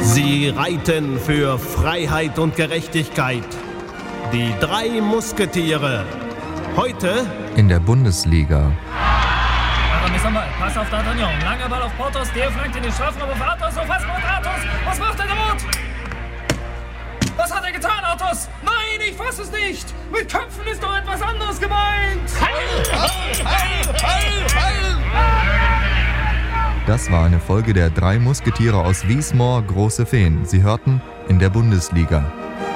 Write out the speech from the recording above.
Sie reiten für Freiheit und Gerechtigkeit. Die 3 Musketiere. Heute in der Bundesliga. Pass auf D'Artagnan. Langer Ball auf Porthos. Der flankt in den Strafraum auf Athos. So fast macht Athos. Was macht er damit? Was hat er getan, Athos? Nein, ich fass es nicht. Mit Köpfen ist doch etwas anderes gemeint. Das war eine Folge der 3 Musketiere aus Wiesmoor, Große Feen. Sie hörten in der Bundesliga.